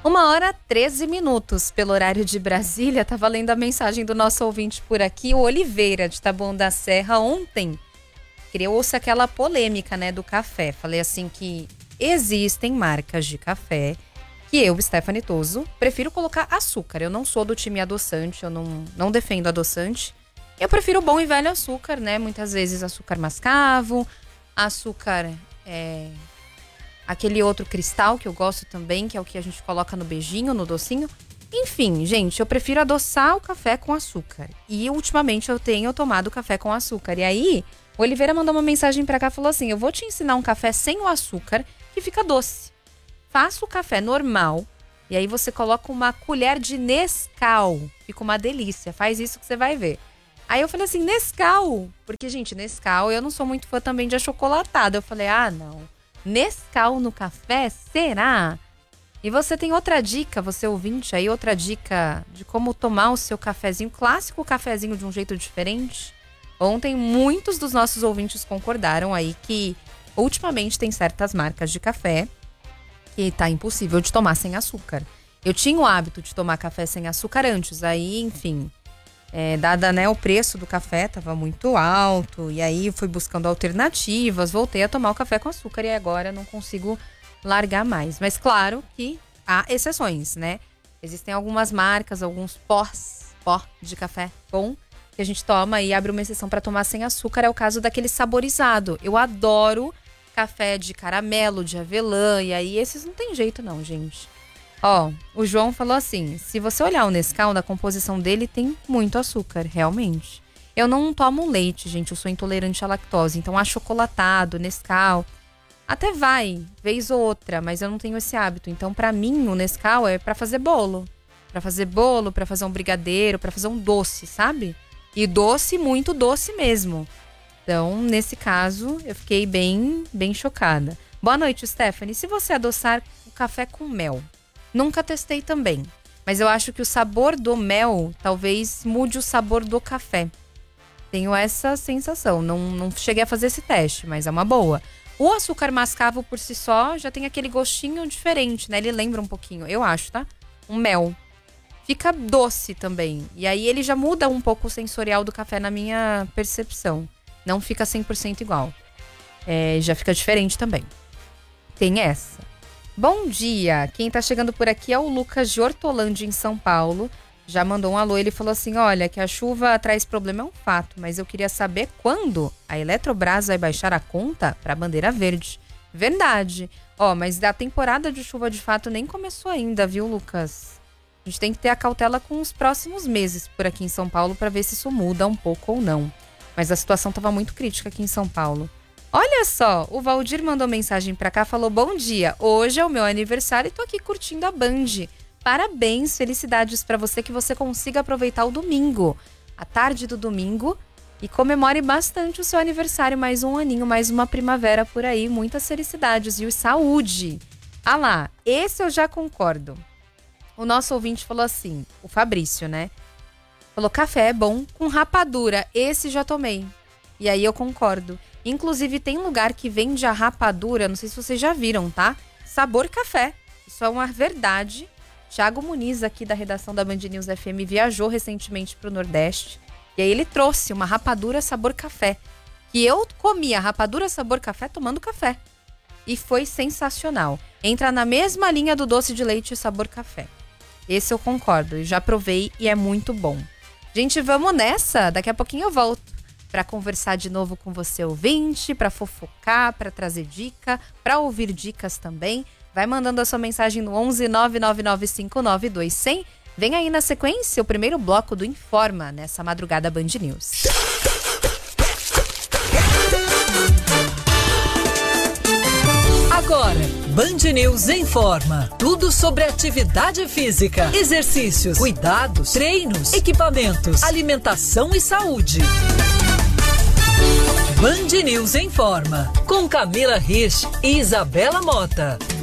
1h13 pelo horário de Brasília. Tava lendo a mensagem do nosso ouvinte por aqui, o Oliveira, de Taboão da Serra. Ontem criou-se aquela polêmica, né, do café. Falei assim que existem marcas de café que eu, Stephanie Toso, prefiro colocar açúcar. Eu não sou do time adoçante, eu não defendo adoçante. Eu prefiro o bom e velho açúcar, né? Muitas vezes açúcar mascavo, açúcar, aquele outro cristal que eu gosto também, que é o que a gente coloca no beijinho, no docinho. Enfim, gente, eu prefiro adoçar o café com açúcar. E ultimamente eu tenho tomado café com açúcar. E aí, o Oliveira mandou uma mensagem pra cá e falou assim: eu vou te ensinar um café sem o açúcar que fica doce. Faça o café normal e aí você coloca uma colher de Nescau. Fica uma delícia, faz isso que você vai ver. Aí eu falei assim, Nescau? Porque, gente, Nescau, eu não sou muito fã também de achocolatado. Eu falei, não, Nescau no café? Será? E você tem outra dica, você ouvinte aí, outra dica de como tomar o seu cafezinho, clássico cafezinho de um jeito diferente? Ontem, muitos dos nossos ouvintes concordaram aí que, ultimamente, tem certas marcas de café que tá impossível de tomar sem açúcar. Eu tinha o hábito de tomar café sem açúcar antes, aí, enfim, dada, né, o preço do café tava muito alto, e aí eu fui buscando alternativas, voltei a tomar o café com açúcar e agora não consigo largar mais. Mas claro que há exceções, né? Existem algumas marcas, alguns pó de café bom que a gente toma e abre uma exceção para tomar sem açúcar. É o caso daquele saborizado. Eu adoro café de caramelo, de avelã, e aí esses não tem jeito não, gente. Ó, o João falou assim, se você olhar o Nescau, na composição dele tem muito açúcar, realmente. Eu não tomo leite, gente, eu sou intolerante à lactose, então achocolatado, Nescau, até vai, vez ou outra, mas eu não tenho esse hábito. Então, pra mim, o Nescau é pra fazer bolo. Pra fazer um brigadeiro, pra fazer um doce, sabe? E doce, muito doce mesmo. Então, nesse caso, eu fiquei bem chocada. Boa noite, Stephanie. Se você adoçar o café com mel, nunca testei também, mas eu acho que o sabor do mel talvez mude o sabor do café. Tenho essa sensação. Não cheguei a fazer esse teste, mas é uma boa. O açúcar mascavo por si só já tem aquele gostinho diferente, né? Ele lembra um pouquinho, eu acho, tá? Um mel. Fica doce também. E aí ele já muda um pouco o sensorial do café na minha percepção. Não fica 100% igual. Já fica diferente também. Tem essa. Bom dia. Quem tá chegando por aqui é o Lucas de Hortolândia, em São Paulo. Já mandou um alô. Ele falou assim, olha, que a chuva traz problema é um fato, mas eu queria saber quando a Eletrobras vai baixar a conta pra bandeira verde. Verdade. Mas a temporada de chuva de fato nem começou ainda, viu, Lucas? A gente tem que ter a cautela com os próximos meses por aqui em São Paulo pra ver se isso muda um pouco ou não. Mas a situação estava muito crítica aqui em São Paulo. Olha só, o Valdir mandou mensagem pra cá, falou, bom dia, hoje é o meu aniversário e tô aqui curtindo a Band. Parabéns, felicidades pra você, que você consiga aproveitar o domingo, a tarde do domingo, e comemore bastante o seu aniversário, mais um aninho, mais uma primavera por aí, muitas felicidades, viu? E saúde. Ah lá, esse eu já concordo. O nosso ouvinte falou assim, o Fabrício, né? Falou, café é bom com rapadura. Esse já tomei. E aí eu concordo. Inclusive tem lugar que vende a rapadura, não sei se vocês já viram, tá? Sabor café. Isso é uma verdade. Thiago Muniz, aqui da redação da Band News FM, viajou recentemente pro Nordeste. E aí ele trouxe uma rapadura sabor café. Que eu comi a rapadura sabor café tomando café. E foi sensacional. Entra na mesma linha do doce de leite sabor café. Esse eu concordo. Já provei e é muito bom. Gente, vamos nessa. Daqui a pouquinho eu volto para conversar de novo com você, ouvinte, para fofocar, para trazer dica, para ouvir dicas também. Vai mandando a sua mensagem no 11 999592100. Vem aí na sequência o primeiro bloco do Informa, nessa madrugada Band News. Agora, Band News informa tudo sobre atividade física, exercícios, cuidados, treinos, equipamentos, alimentação e saúde. Band News informa com Camila Rich e Isabela Mota.